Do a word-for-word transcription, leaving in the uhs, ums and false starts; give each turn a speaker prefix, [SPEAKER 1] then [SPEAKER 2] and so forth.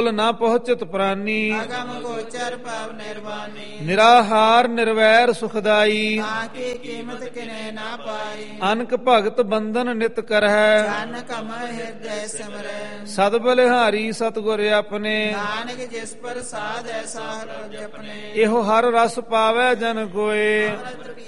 [SPEAKER 1] ਨਾ ਪਹੁੰਚਤ ਪ੍ਰਾਨੀ।
[SPEAKER 2] ਅਗਮ ਗੋਚਰ ਭਵ ਨਿਰਵਾਣੀ।
[SPEAKER 1] ਨਿਰਾਹਾਰ ਨਿਰਵੈਰ ਸੁਖਦਾਈ।
[SPEAKER 2] ਤਾਕੀ ਕੀਮਤ ਕਿਨੇ ਨਾ ਪਾਈ।
[SPEAKER 1] ਅਨਕ ਭਗਤ ਬੰਧਨ ਨਿਤ ਕਰਹਿ।
[SPEAKER 2] ਜਨ ਕਮ ਹਿਰਦੈ ਸਿਮਰੈ।
[SPEAKER 1] ਸਦ ਬਲਿਹਾਰੀ ਸਤਿਗੁਰ ਆਪਣੇ।
[SPEAKER 2] ਨਾਨਕ ਜਿਸ ਪਰ ਸਾਧ ਐਸਾ ਹਰ ਜਪਨੇ।
[SPEAKER 1] ਇਹੋ ਹਰ ਰਸ ਪਾਵੈ ਜਨ ਕੋਏ।